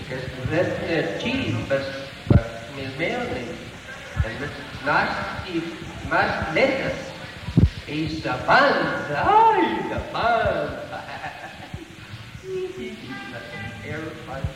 Das cheese, was mit Mayonnaise. And this not lettuce. It's the buns. Oh, the buns. Air buns.